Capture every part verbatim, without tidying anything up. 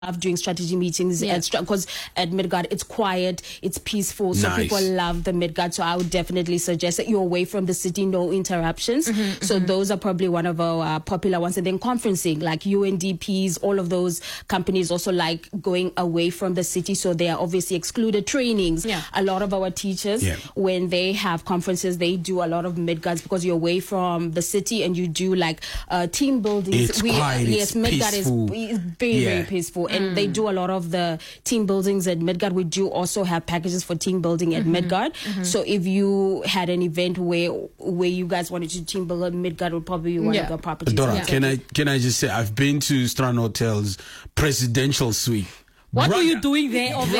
love doing strategy meetings Yeah. at because at Midgard it's quiet, it's peaceful, so Nice. people love the Midgard. So I would definitely suggest that you're away from the city, no interruptions. Mm-hmm, so those are probably one of our uh, popular ones. And then conferencing, like U N D Ps, all of those companies also like going away from the city, so they are obviously excluded. Trainings, Yeah. a lot of our teachers, Yeah. when they have conferences, they do a lot of Midgards because you're away from the city and you do like uh, team building. It's quiet, yes, it's Midgard is, peaceful. is very, Yeah. very peaceful. And they do a lot of the team buildings at Midgard. We do also have packages for team building at Midgard. So if you had an event where where you guys wanted to team build at Midgard, would probably be one Yeah. of the properties. Dora, Yeah. can I can I just say I've been to Strand Hotel's presidential suite. What were Brother. you doing there, Ove?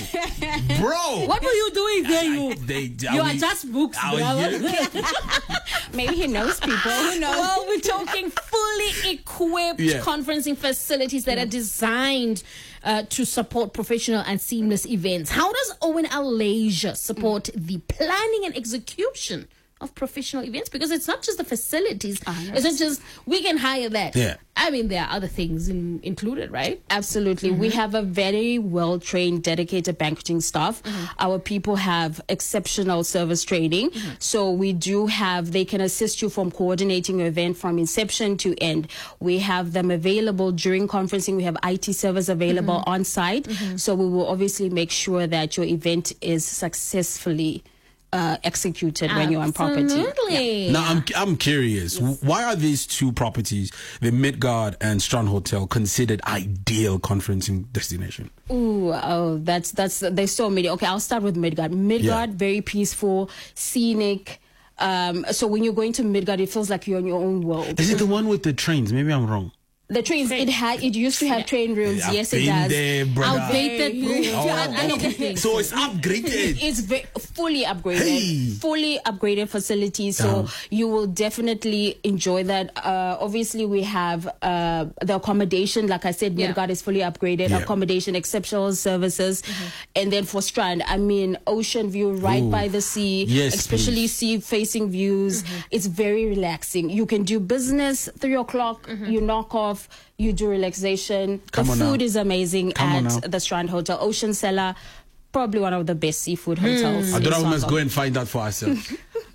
Bro, bro. What were you doing there, you? They, You are just books, I was- brother. Maybe he knows people. Who knows? Well, we're talking fully equipped Yeah. conferencing facilities that are designed uh, to support professional and seamless events. How does Owen L Leisure support the planning and execution of professional events? Because it's not just the facilities. It's not just, we can hire that. Yeah. I mean, there are other things in, included, right? Absolutely. We have a very well-trained, dedicated banqueting staff. Our people have exceptional service training. So we do have, they can assist you from coordinating your event from inception to end. We have them available during conferencing. We have I T servers available on site. So we will obviously make sure that your event is successfully uh, executed when you're on property. Absolutely. Now I'm I'm curious. Why are these two properties, the Midgard and Strand Hotel, considered ideal conferencing destination? Ooh, oh, that's that's there's so many. Okay, I'll start with Midgard. Midgard, Yeah. very peaceful, scenic. Um, so when you're going to Midgard, it feels like you're in your own world. Is it the one with the trains? Maybe I'm wrong. The trains, it had, it used to have train rooms. I've Yes, it been does. there, brother. Outdated rooms. Oh, I know okay. things. So it's upgraded. It's ve- fully upgraded, Hey. fully upgraded facility. So Uh-huh. you will definitely enjoy that. Uh, obviously, we have uh, the accommodation. Like I said, Yeah. Midgard is fully upgraded. Yeah. Accommodation, exceptional services, and then for Strand, I mean, ocean view right Ooh. by the sea. Yes, especially please. sea facing views. It's very relaxing. You can do business three o'clock. You knock off. You do relaxation. Come the on food now. is amazing Come on at now. the Strand Hotel. Ocean Cellar, probably one of the best seafood hotels. in Adora, we must Stockholm. go and find out for ourselves.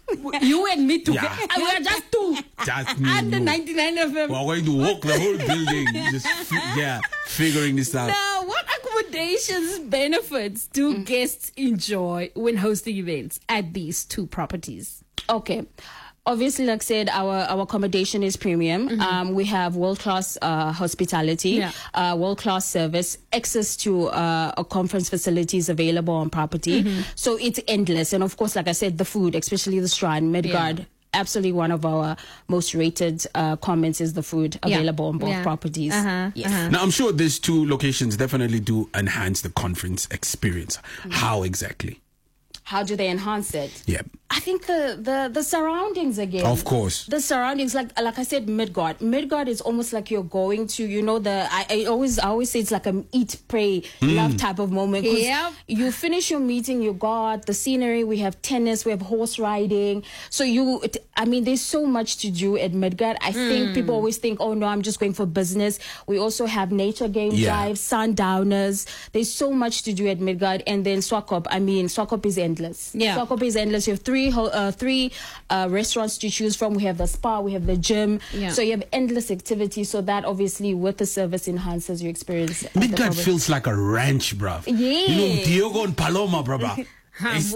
You and me together. Yeah. We are just two. Just me And and the you. ninety-nine of them. We're going to walk the whole building. Just fi- yeah, figuring this out. Now, what accommodations benefits do Mm. guests enjoy when hosting events at these two properties? Okay. Obviously, like I said, our, our accommodation is premium. Um, we have world-class uh, hospitality, Yeah. uh, world-class service, access to uh, a conference facilities available on property. So it's endless. And of course, like I said, the food, especially the Strand, Midgard, Yeah. absolutely one of our most rated uh, comments is the food Yeah. available on both Yeah. properties. Uh-huh, Yes. uh-huh. Now, I'm sure these two locations definitely do enhance the conference experience. How exactly? How do they enhance it? Yeah. I think the, the, the surroundings again. Of course. The surroundings, like like I said, Midgard. Midgard is almost like you're going to, you know, the I, I always I always say it's like a eat, pray, Hmm. love type of moment. 'Cause Yep. You finish your meeting, you got the scenery. We have tennis, we have horse riding. So you, it- I mean, there's so much to do at Midgard. I think people always think, oh no, I'm just going for business. We also have nature game Yeah. drives, sundowners. There's so much to do at Midgard, and then Swakop. I mean, Swakop is endless. Yeah. Swakop is endless. You have three ho- uh, three uh, restaurants to choose from. We have the spa, we have the gym. Yeah. So you have endless activity. So that obviously with the service enhances your experience. at the Midgard property. feels like a ranch, bruv. Yeah. You know, Diego and Paloma, bruv. It's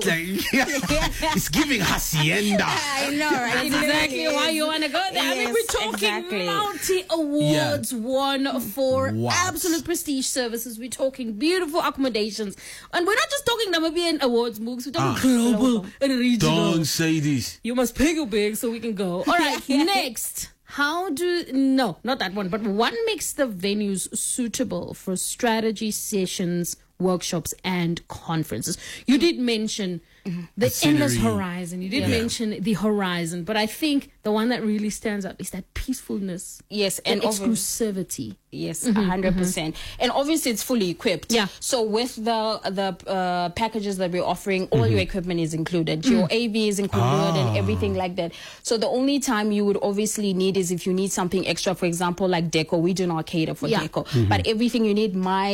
like, it's giving hacienda. I know, right? That's exactly why you want to go there. I mean, Yes, we're talking exactly. multi-awards won for Wow. absolute prestige services. We're talking beautiful accommodations. And we're not just talking Namibian awards, Mooks. We're talking Ah. global and regional. Don't say this. You must pay your big so we can go. All right, next. How do... No, not that one. But what makes the venues suitable for strategy sessions workshops and conferences. You did mention mm-hmm. the, the endless horizon. You did yeah. mention the horizon, but I think the one that really stands out is that peacefulness. Yes, and Yes, exclusivity. Yes, mm-hmm, one hundred percent. Mm-hmm. And obviously it's fully equipped. Yeah. So with the the uh, packages that we're offering, all mm-hmm. your equipment is included. Mm-hmm. Your A V is included ah. and everything like that. So the only time you would obviously need is if you need something extra, for example, like deco. We do not cater for yeah. deco. Mm-hmm. But everything you need, my